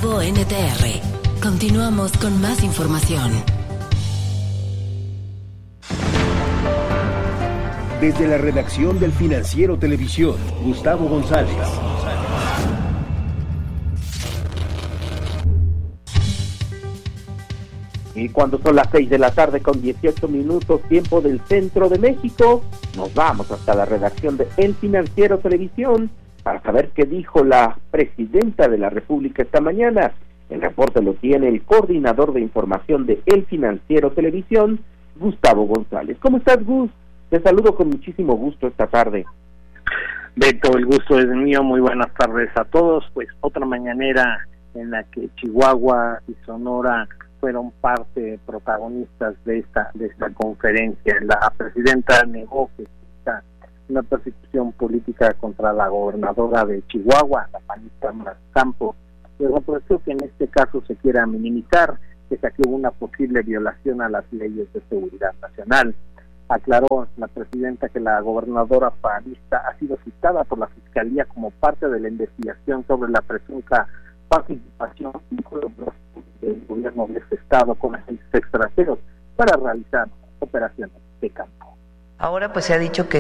Informativo NTR. Continuamos con más información. Desde la redacción del Financiero Televisión, Gustavo González. Y cuando son las 6 de la tarde con 18 minutos, tiempo del centro de México, nos vamos hasta la redacción de El Financiero Televisión para saber qué dijo la presidenta de la República esta mañana. El reporte lo tiene el coordinador de información de El Financiero Televisión, Gustavo González. ¿Cómo estás, Gus? Te saludo con muchísimo gusto esta tarde. Beto, el gusto es mío. Muy buenas tardes a todos. Pues otra mañanera en la que Chihuahua y Sonora fueron parte protagonistas de esta conferencia. La presidenta negó que exista una persecución política contra la gobernadora de Chihuahua, la panista Mara Campos, pero creo que en este caso se quiera minimizar que hubo una posible violación a las leyes de seguridad nacional. Aclaró la presidenta que la gobernadora panista ha sido citada por la Fiscalía como parte de la investigación sobre la presunta participación del gobierno de ese estado con agentes extranjeros para realizar operaciones de campo. Ahora pues se ha dicho que